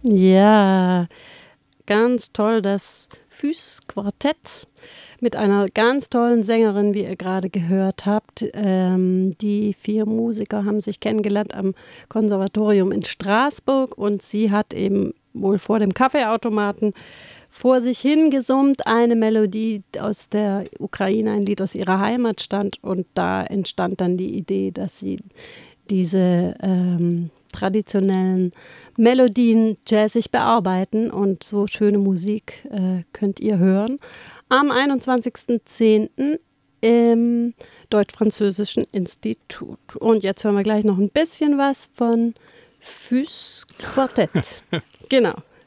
Ja, ganz toll, das Füß-Quartett mit einer ganz tollen Sängerin, wie ihr gerade gehört habt. Die 4 Musiker haben sich kennengelernt am Konservatorium in Straßburg und sie hat eben wohl vor dem Kaffeeautomaten vor sich hingesummt, eine Melodie aus der Ukraine, ein Lied aus ihrer Heimatstadt, und da entstand dann die Idee, dass sie diese traditionellen Melodien jazzig bearbeiten, und so schöne Musik könnt ihr hören am 21.10. im Deutsch-Französischen Institut. Und jetzt hören wir gleich noch ein bisschen was von Füß Quartett. Genau.